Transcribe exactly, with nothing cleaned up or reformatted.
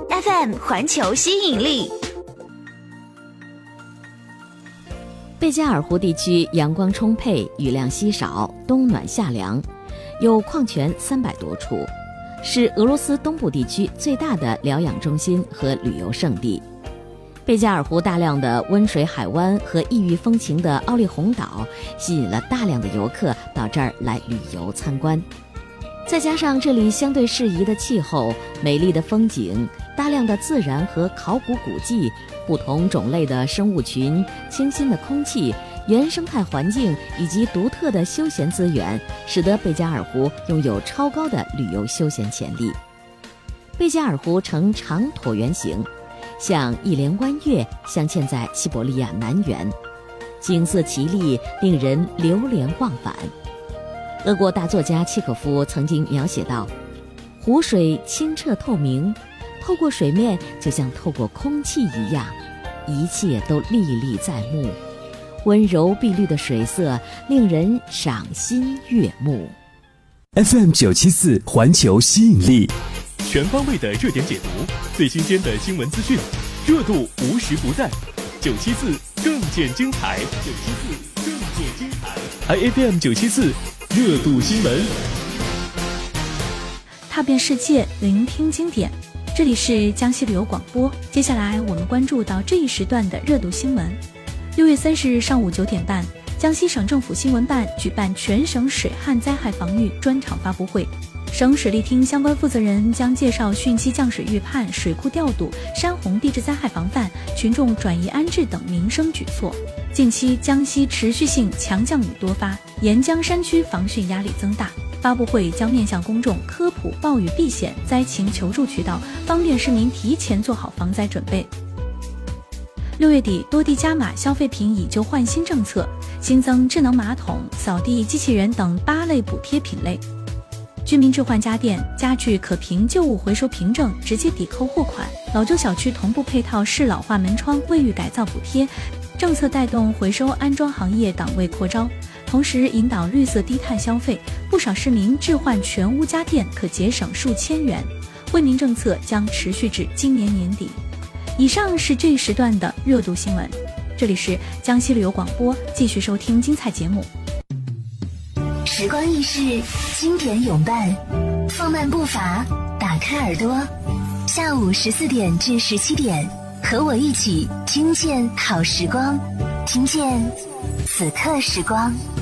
F M 环球吸引力。 贝加尔湖地区阳光充沛，雨量稀少，冬暖夏凉，有矿泉三百多处，是俄罗斯东部地区最大的疗养中心和旅游胜地。贝加尔湖大量的温水海湾和异域风情的奥利洪岛，吸引了大量的游客到这儿来旅游参观。再加上这里相对适宜的气候、美丽的风景、大量的自然和考古古迹、不同种类的生物群、清新的空气、原生态环境以及独特的休闲资源，使得贝加尔湖拥有超高的旅游休闲潜力。贝加尔湖呈长椭圆形，像一连弯月镶嵌在西伯利亚南缘，景色奇丽，令人流连忘返。俄国大作家契诃夫曾经描写道，湖水清澈透明，透过水面就像透过空气一样，一切都历历在目，温柔碧绿的水色令人赏心悦目。 F M 九七四环球吸引力， 全方位的热点解读，最新鲜的新闻资讯，热度无时不在。九七四更见精彩，九七四更见精彩。I F M 九七四热度新闻， 踏遍世界，聆听经典。这里是江西旅游广播，接下来我们关注到这一时段的热度新闻。六月三十日上午九点半，江西省政府新闻办举办全省水旱灾害防御专场发布会。省水利厅相关负责人将介绍汛期降水预判、水库调度、山洪地质灾害防范、群众转移安置等民生举措。近期江西持续性强降雨多发，沿江山区防汛压力增大。发布会将面向公众科普暴雨避险、灾情求助渠道，方便市民提前做好防灾准备。六月底，多地加码消费品以旧换新政策，新增智能马桶、扫地机器人等八类补贴品类。居民置换家电、家具可凭旧物回收凭证直接抵扣货款，老旧小区同步配套适老化门窗、卫浴改造补贴，政策带动回收安装行业档位扩招，同时引导绿色低碳消费，不少市民置换全屋家电可节省数千元。惠民政策将持续至今年年底。以上是这一时段的热度新闻，这里是江西旅游广播，继续收听精彩节目。 时光易逝，经典永伴，放慢步伐，打开耳朵，下午十四点至十七点，和我一起听见好时光，听见此刻时光。